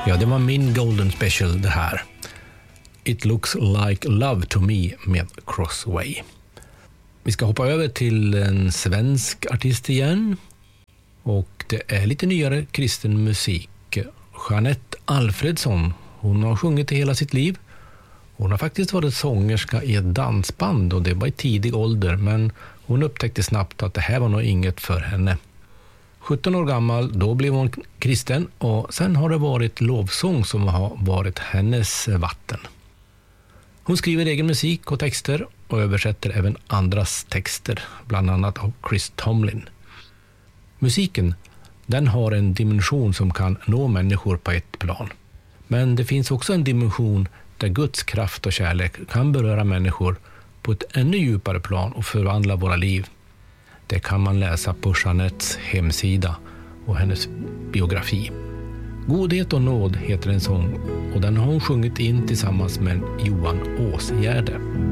Ja, det var min Golden Special det här. It Looks Like Love to Me med Crossway. Vi ska hoppa över till en svensk artist igen. Och det är lite nyare kristen musik. Jeanette Alfredsson, hon har sjungit i hela sitt liv. Hon har faktiskt varit sångerska i ett dansband och det var i tidig ålder, men hon upptäckte snabbt att det här var nog inget för henne. 17 år gammal, då blev hon kristen och sen har det varit lovsång som har varit hennes vatten. Hon skriver egen musik och texter och översätter även andras texter, bland annat av Chris Tomlin. Musiken, den har en dimension som kan nå människor på ett plan. Men det finns också en dimension där Guds kraft och kärlek kan beröra människor på ett ännu djupare plan och förvandla våra liv. Det kan man läsa på Jeanettes hemsida och hennes biografi. Godhet och nåd heter en sång och den har hon sjungit in tillsammans med Johan Åsgärde.